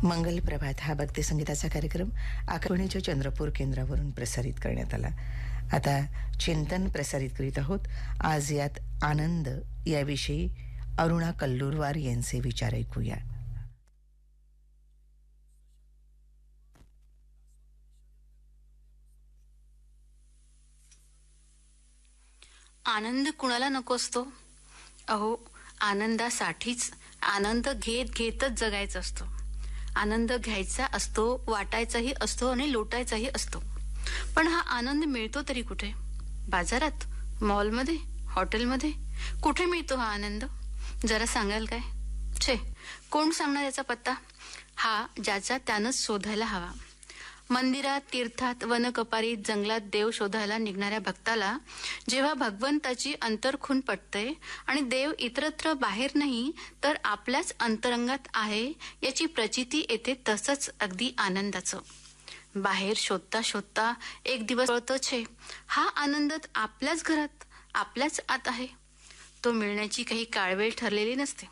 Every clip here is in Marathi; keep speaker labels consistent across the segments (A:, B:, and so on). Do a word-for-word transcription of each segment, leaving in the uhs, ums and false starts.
A: मंगल प्रभात हा भक्ती संगीताचा कार्यक्रम आकाशवाणीच्या चंद्रपूर केंद्रावरून प्रसारित करण्यात आला. आता चिंतन प्रसारित करीत आहोत. आज यात आनंद याविषयी अरुणा कल्लूरवार यांचे विचार ऐकूया.
B: आनंद कुणाला नको असतो? अहो, आनंदासाठीच आनंद घेत घेतच जगायचा असतो. आनंद घ्यायचा असतो, वाटायचाही असतो आणि लोटायचाही असतो. पण हा आनंद मिळतो तरी कुठे? बाजारात, मॉलमध्ये, हॉटेलमध्ये? कुठे मिळतो हा आनंद? जरा सांगाल काय? छे, कोण सांगणार याचा पत्ता? हा ज्याचा त्यानंच शोधायला हवा. मंदिरात, तीर्थात, वनकपारीत, जंगलात देव शोधायला निघणाऱ्या भक्ताला जेव्हा भगवंताची अंतरखून पटते आणि देव इतरत्र बाहेर नाही तर आपल्याच अंतरंगात आहे याची प्रचिती येते, तसंच अगदी आनंदाचं. बाहेर शोधता शोधता एक दिवस कळतं, छे, हा आनंद आपल्याच घरात, आपल्याच आत आहे. तो मिळण्याची काही काळवेळ ठरलेली नसते.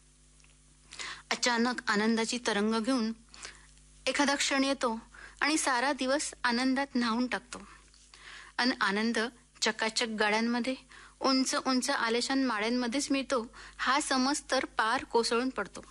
B: अचानक आनंदाची तरंग घेऊन एखादा क्षण येतो आणि सारा दिवस आनंदात न्हावून टाकतो. अन आनंद चकाचक गाड्यांमध्ये, उंच उंच आलेशान माळ्यांमध्येच मिळतो हा समज तर पार कोसळून पडतो.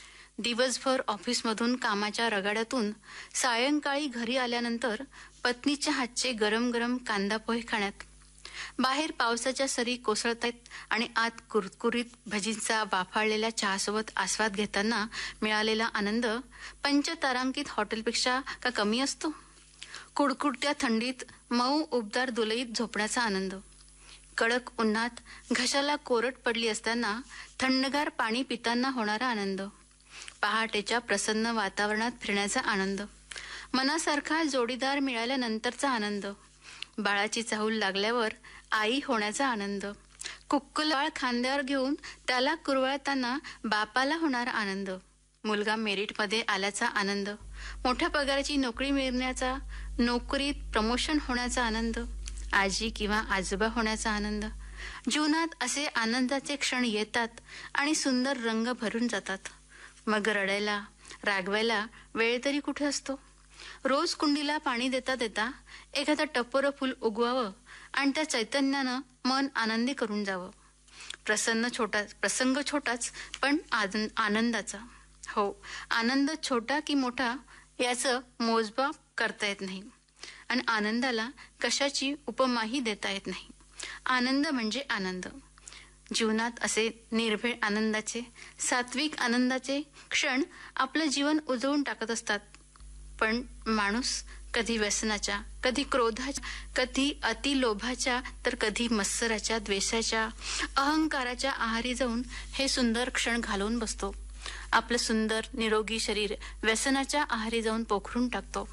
B: दिवसभर ऑफिसमधून, कामाच्या रगाड्यातून सायंकाळी घरी आल्यानंतर पत्नीच्या हातचे गरम गरम कांदा पोहे खाण्यात, बाहेर पावसाच्या सरी कोसळतायत आणि आत कुरकुरीत भजींचा वाफाळलेल्या चहासोबत आस्वाद घेताना मिळालेला आनंद पंचतारांकित हॉटेलपेक्षा का कमी असतो? कुडकुडत्या थंडीत मऊ उबदार दुलईत झोपण्याचा आनंद, कडक उन्हात घशाला कोरड पडली असताना थंडगार पाणी पिताना होणारा आनंद, पहाटेच्या प्रसन्न वातावरणात फिरण्याचा आनंद, मनासारखा जोडीदार मिळाल्यानंतरचा आनंद, बाळाची चाहूल लागल्यावर आई होण्याचा आनंद, कुक्कुलबाळ खांद्यावर घेऊन त्याला कुरवाळताना बापाला होणारा आनंद, मुलगा मेरिटमध्ये आल्याचा आनंद, मोठ्या पगाराची नोकरी मिळण्याचा, नोकरीत प्रमोशन होण्याचा आनंद, आजी किंवा आजोबा होण्याचा आनंद. जीवनात असे आनंदाचे क्षण येतात आणि सुंदर रंग भरून जातात. मग रडायला, रागवायला वेळ तरी कुठे असतो? रोज कुंडीला पाणी देता देता एखादं टपोरं फुल उगवावं आणि त्या चैतन्यानं मन आनंदी करून जावं. प्रसन्न छोटा प्रसंग छोटाच पण आनंदाचा. हो, आनंद छोटा की मोठा याचं मोजमाप करता येत नाही आणि आनंदाला कशाची उपमाही देता येत नाही. आनंद म्हणजे आनंद. जीवनात असे निर्भेळ आनंदाचे, सात्विक आनंदाचे क्षण आपलं जीवन उजळून टाकत असतात. पण माणूस कधी व्यसनाच्या, कधी क्रोधाच्या, कधी अतिलोभाच्या, तर कधी मत्सराच्या, द्वेषाच्या, अहंकाराच्या आहारी जाऊन हे सुंदर क्षण घालवून बसतो. आपलं सुंदर निरोगी शरीर व्यसनाच्या आहारी जाऊन पोखरून टाकतो.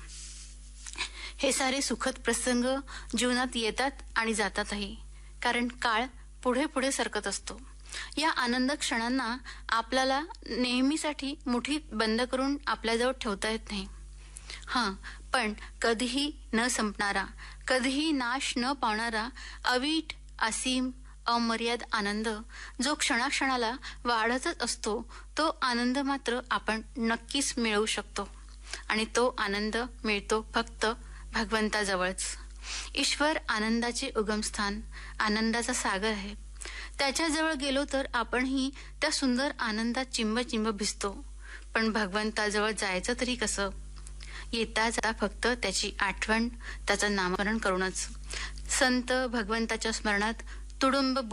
B: हे सारे सुखद प्रसंग जीवनात येतात आणि जातातही, कारण काळ पुढे पुढे सरकत असतो. या आनंद क्षणांना आपल्याला नेहमीसाठी मुठीत बंद करून आपल्याजवळ ठेवता येत नाही. हां, पण कधीही न संपणारा, कधीही नाश न पावणारा अवीट, असीम, अमर्याद आनंद जो क्षणाक्षणाला वाढतच असतो, तो आनंद मात्र आपण नक्कीच मिळवू शकतो. आणि तो आनंद मिळतो फक्त भगवंताजवळच. ईश्वर आनंदाचे उगमस्थान, आनंदाचा सागर आहे. त्याच्याजवळ गेलो तर आपणही त्या सुंदर आनंदात चिंब चिंब भिजतो. पण भगवंताजवळ जायचं तरी कसं? येता जाता फक्त त्याची आठवण, त्याचं नामस्मरण करूनच. संत भगवंताच्या स्मरणात तुडुंब